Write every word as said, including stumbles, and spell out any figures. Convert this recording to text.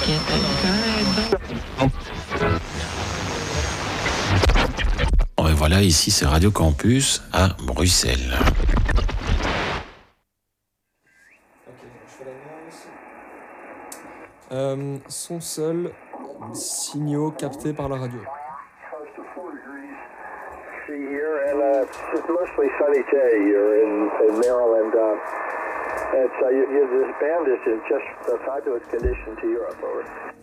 Oh, et voilà, ici c'est Radio Campus à Bruxelles. Ok, je fais l'annonce. Euh, son seul, signaux captés par la radio. Here, and uh, it's mostly sunny today here in, in Maryland. Uh, it's, uh, you, you, this band is in just a fabulous condition to Europe. Over.